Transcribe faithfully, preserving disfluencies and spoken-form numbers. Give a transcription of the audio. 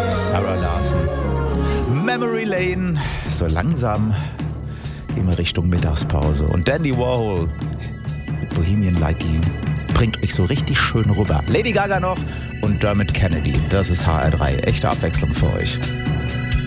Sarah Larson. Memory Lane. So langsam gehen wir Richtung Mittagspause. Und Dandy Warhol mit Bohemian Like You bringt euch so richtig schön rüber. Lady Gaga noch und Dermot Kennedy. Das ist H R drei. Echte Abwechslung für euch.